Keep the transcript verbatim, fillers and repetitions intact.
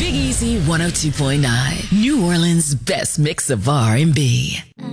Big Easy one oh two point nine, New Orleans' best mix of R and B.